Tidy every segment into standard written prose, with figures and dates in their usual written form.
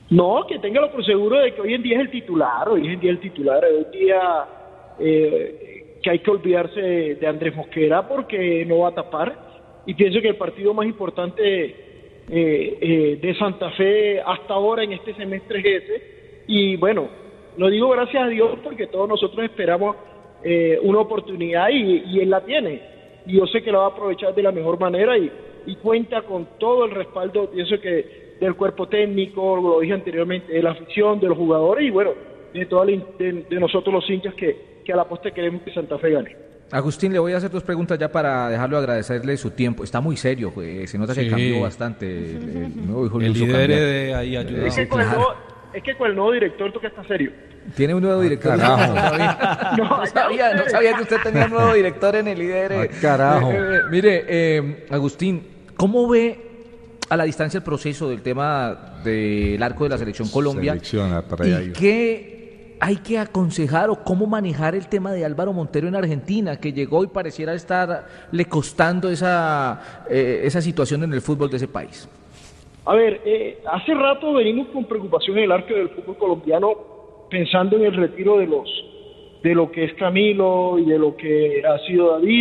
No, que téngalo por seguro de que hoy en día es el titular, hoy en día que hay que olvidarse de Andrés Mosquera porque no va a tapar, y pienso que el partido más importante de Santa Fe hasta ahora en este semestre es ese, y bueno, lo digo gracias a Dios porque todos nosotros esperamos una oportunidad y él la tiene, y yo sé que la va a aprovechar de la mejor manera y cuenta con todo el respaldo, pienso que del cuerpo técnico, lo dije anteriormente, de la afición, de los jugadores y bueno, de nosotros los hinchas que a la postre queremos que Santa Fe gane. Agustín, le voy a hacer dos preguntas ya para dejarlo, agradecerle su tiempo. Está muy serio, se nota que cambió bastante. El nuevo hijo el líder de ahí ayuda. Es que con el nuevo director toca estar serio. ¿Tiene un nuevo director? No sabía que usted tenía un nuevo director en el líder. Carajo. Mire, Agustín, ¿cómo ve a la distancia el proceso del tema del arco de la Selección Colombia? ¿Y qué hay que aconsejar o cómo manejar el tema de Álvaro Montero en Argentina, que llegó y pareciera estarle costando esa situación en el fútbol de ese país? A ver, hace rato venimos con preocupación en el arco del fútbol colombiano, pensando en el retiro de lo que es Camilo y de lo que ha sido David,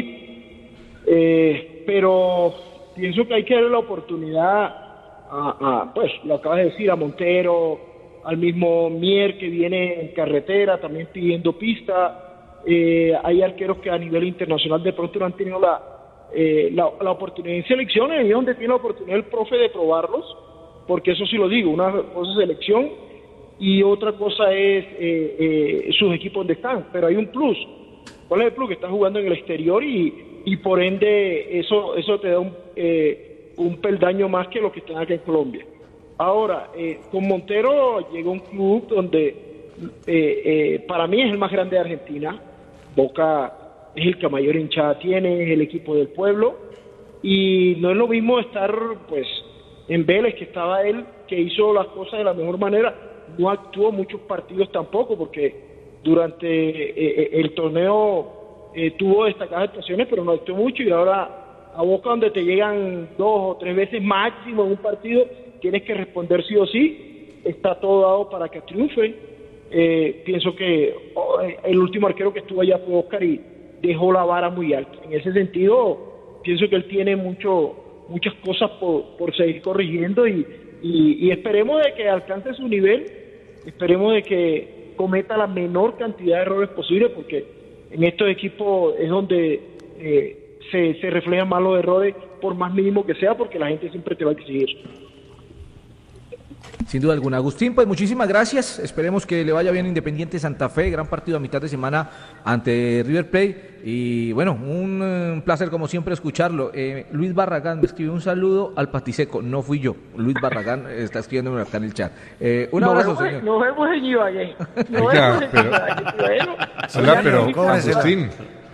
pero pienso que hay que darle la oportunidad pues lo acabas de decir, a Montero, al mismo Mier que viene en carretera, también pidiendo pista. Hay arqueros que a nivel internacional de pronto no han tenido la oportunidad en selecciones, y es donde tiene la oportunidad el profe de probarlos, porque eso sí lo digo, una cosa es selección y otra cosa es sus equipos donde están, pero hay un plus. ¿Cuál es el plus? Que están jugando en el exterior y por ende eso te da un peldaño más que los que están acá en Colombia. Ahora, con Montero llegó un club donde para mí es el más grande de Argentina. Boca es el que mayor hinchada tiene, es el equipo del pueblo, y no es lo mismo estar pues en Vélez, que estaba él, que hizo las cosas de la mejor manera. No actuó muchos partidos tampoco, porque durante el torneo tuvo destacadas actuaciones, pero no actuó mucho, y ahora a Boca, donde te llegan 2 o 3 veces máximo en un partido, tienes que responder sí o sí, está todo dado para que triunfe. Pienso que el último arquero que estuvo allá fue Oscar y dejó la vara muy alta. En ese sentido, pienso que él tiene muchas cosas por seguir corrigiendo y esperemos de que alcance su nivel, esperemos de que cometa la menor cantidad de errores posible, porque en estos equipos es donde se reflejan más los errores, por más mínimo que sea, porque la gente siempre te va a exigir. Sin duda alguna. Agustín, pues muchísimas gracias. Esperemos que le vaya bien Independiente Santa Fe. Gran partido a mitad de semana ante River Plate. Y bueno, un placer como siempre escucharlo. Luis Barragán me escribió un saludo al Patiseco. No fui yo. Luis Barragán está escribiéndome acá en el chat. Un abrazo, señor. Nos vemos en Ibagué. Pero Agustín,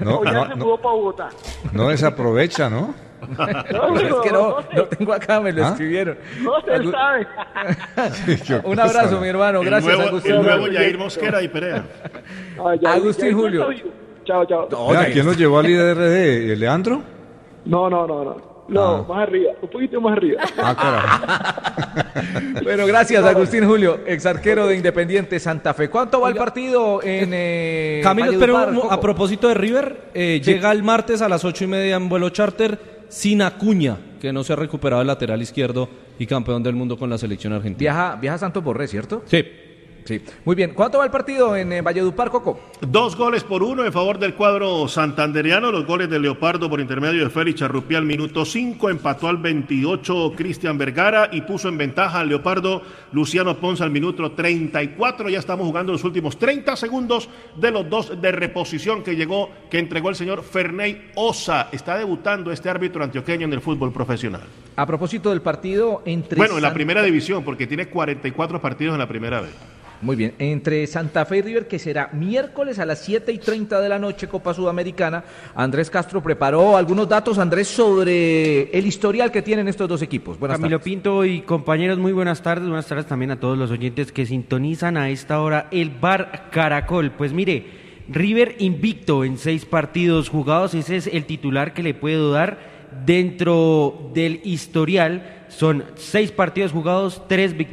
no desaprovecha, ¿no? Es que no tengo acá, me lo escribieron. No se sabe. Un abrazo, mi hermano. Gracias, Agustín. El nuevo Yair Mosquera y Perea. Agustín Julio. Chao. ¿Quién nos llevó al IDRD? ¿Leandro? No, más arriba, un poquito más arriba. Carajo. Bueno, gracias, Agustín Julio, ex arquero de Independiente Santa Fe. ¿Cuánto va el partido en Camilo, pero a propósito de River, llega el martes a las 8:30 en vuelo charter sin Acuña, que no se ha recuperado el lateral izquierdo y campeón del mundo con la selección argentina. Viaja Santos Borré, ¿cierto? Sí. Muy bien. ¿Cuánto va el partido en Valledupar, Coco? 2-1 en favor del cuadro santanderiano. Los goles de Leopardo por intermedio de Félix Charrupial al minuto 5, empató al 28 Cristian Vergara y puso en ventaja al Leopardo Luciano Ponce al minuto 34. Ya estamos jugando los últimos 30 segundos de los dos de reposición que entregó el señor Ferney Osa. Está debutando este árbitro antioqueño en el fútbol profesional. A propósito del partido en la primera división, porque tiene 44 partidos en la primera vez. Muy bien, entre Santa Fe y River, que será miércoles a las 7:30 de la noche, Copa Sudamericana. Andrés Castro preparó algunos datos, Andrés, sobre el historial que tienen estos dos equipos. Buenas Camilo tardes. Pinto y compañeros, muy buenas tardes también a todos los oyentes que sintonizan a esta hora el Bar Caracol. Pues mire, River invicto en 6 partidos jugados, ese es el titular que le puedo dar dentro del historial. Son 6 partidos jugados, 3 victorias.